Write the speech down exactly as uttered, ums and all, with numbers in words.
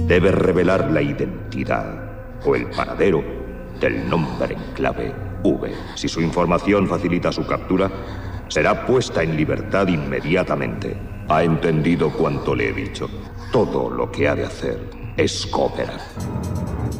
Debe revelar la identidad o el paradero del nombre en clave V. Si su información facilita su captura, será puesta en libertad inmediatamente. ¿Ha entendido cuanto le he dicho? Todo lo que ha de hacer es cooperar.